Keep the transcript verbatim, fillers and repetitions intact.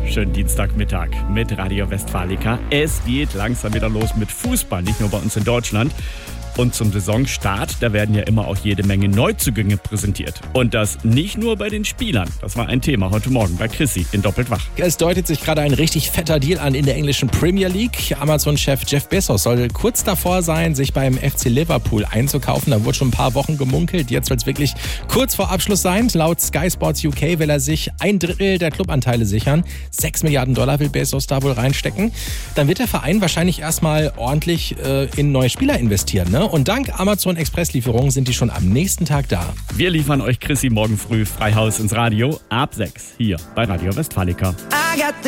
schönen Dienstagmittag mit Radio Westfalica. Es geht langsam wieder los mit Fußball, nicht nur bei uns in Deutschland. Und zum Saisonstart, da werden ja immer auch jede Menge Neuzugänge präsentiert. Und das nicht nur bei den Spielern. Das war ein Thema heute Morgen bei Chrissy in Doppelt Wach. Es deutet sich gerade ein richtig fetter Deal an in der englischen Premier League. Amazon-Chef Jeff Bezos soll kurz davor sein, sich beim F C Liverpool einzukaufen. Da wurde schon ein paar Wochen gemunkelt. Jetzt soll es wirklich kurz vor Abschluss sein. Laut Sky Sports U K will er sich ein Drittel der Clubanteile sichern. Sechs Milliarden Dollar will Bezos da wohl reinstecken. Dann wird der Verein wahrscheinlich erstmal ordentlich äh, in neue Spieler investieren, ne? Und dank Amazon Express-Lieferungen sind die schon am nächsten Tag da. Wir liefern euch Chrissy morgen früh frei Haus ins Radio ab sechs hier bei Radio Westfalica.